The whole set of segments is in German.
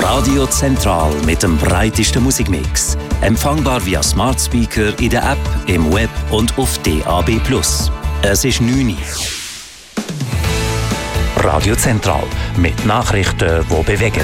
Radio Zentral mit dem breitesten Musikmix. Empfangbar via Smart Speaker in der App, im Web und auf DAB+. Es ist 9 Uhr. Radio Zentral mit Nachrichten, die bewegen.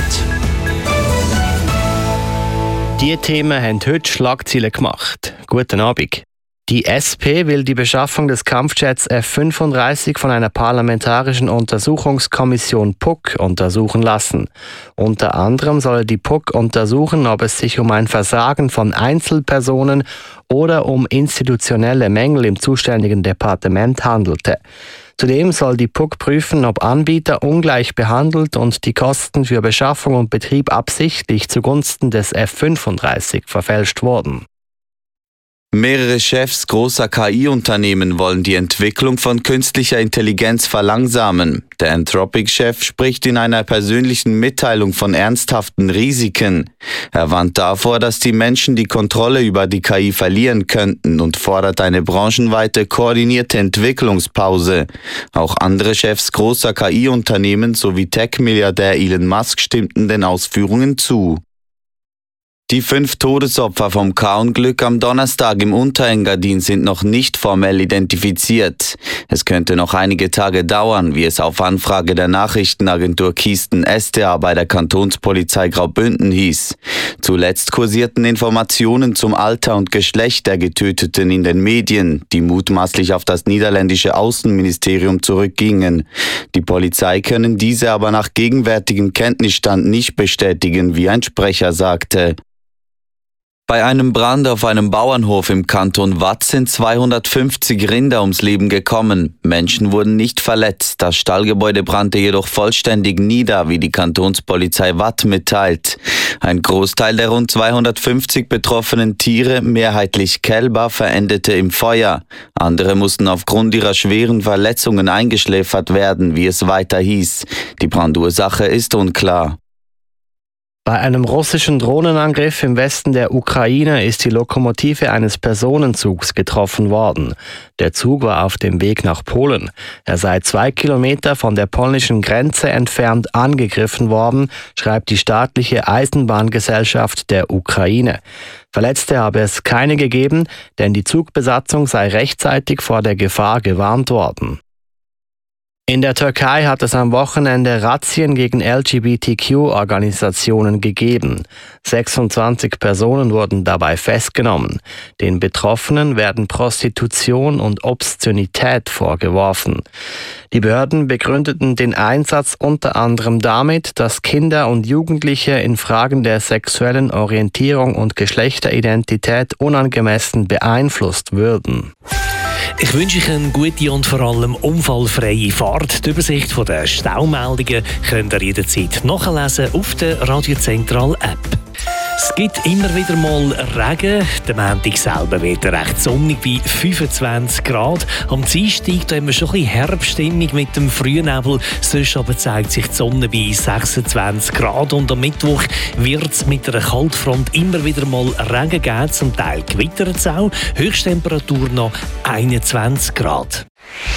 Diese Themen haben heute Schlagzeilen gemacht. Guten Abend. Die SP will die Beschaffung des Kampfjets F-35 von einer parlamentarischen Untersuchungskommission PUC untersuchen lassen. Unter anderem soll die PUC untersuchen, ob es sich um ein Versagen von Einzelpersonen oder um institutionelle Mängel im zuständigen Departement handelte. Zudem soll die PUC prüfen, ob Anbieter ungleich behandelt und die Kosten für Beschaffung und Betrieb absichtlich zugunsten des F-35 verfälscht wurden. Mehrere Chefs großer KI-Unternehmen wollen die Entwicklung von künstlicher Intelligenz verlangsamen. Der Anthropic-Chef spricht in einer persönlichen Mitteilung von ernsthaften Risiken. Er warnt davor, dass die Menschen die Kontrolle über die KI verlieren könnten und fordert eine branchenweite koordinierte Entwicklungspause. Auch andere Chefs großer KI-Unternehmen sowie Tech-Milliardär Elon Musk stimmten den Ausführungen zu. Die 5 Todesopfer vom K-Unglück am Donnerstag im Unterengadin sind noch nicht formell identifiziert. Es könnte noch einige Tage dauern, wie es auf Anfrage der Nachrichtenagentur Kisten SDA bei der Kantonspolizei Graubünden hieß. Zuletzt kursierten Informationen zum Alter und Geschlecht der Getöteten in den Medien, die mutmaßlich auf das niederländische Außenministerium zurückgingen. Die Polizei können diese aber nach gegenwärtigem Kenntnisstand nicht bestätigen, wie ein Sprecher sagte. Bei einem Brand auf einem Bauernhof im Kanton Waadt sind 250 Rinder ums Leben gekommen. Menschen wurden nicht verletzt. Das Stallgebäude brannte jedoch vollständig nieder, wie die Kantonspolizei Waadt mitteilt. Ein Großteil der rund 250 betroffenen Tiere, mehrheitlich Kälber, verendete im Feuer. Andere mussten aufgrund ihrer schweren Verletzungen eingeschläfert werden, wie es weiter hieß. Die Brandursache ist unklar. Bei einem russischen Drohnenangriff im Westen der Ukraine ist die Lokomotive eines Personenzugs getroffen worden. Der Zug war auf dem Weg nach Polen. Er sei 2 Kilometer von der polnischen Grenze entfernt angegriffen worden, schreibt die staatliche Eisenbahngesellschaft der Ukraine. Verletzte habe es keine gegeben, denn die Zugbesatzung sei rechtzeitig vor der Gefahr gewarnt worden. In der Türkei hat es am Wochenende Razzien gegen LGBTQ-Organisationen gegeben. 26 Personen wurden dabei festgenommen. Den Betroffenen werden Prostitution und Obszönität vorgeworfen. Die Behörden begründeten den Einsatz unter anderem damit, dass Kinder und Jugendliche in Fragen der sexuellen Orientierung und Geschlechteridentität unangemessen beeinflusst würden. Ich wünsche euch eine gute und vor allem unfallfreie Fahrt. Die Übersicht der Staumeldungen könnt ihr jederzeit nachlesen auf der Radio Zentral App. Es gibt immer wieder mal Regen. Der Montag selber wird recht sonnig bei 25 Grad. Am Dienstag haben wir schon ein bisschen Herbststimmung mit dem Frühnebel. Sonst aber zeigt sich die Sonne bei 26 Grad. Und am Mittwoch wird es mit einer Kaltfront immer wieder mal Regen geben. Zum Teil gewittert es auch. Höchsttemperatur noch 21 Grad.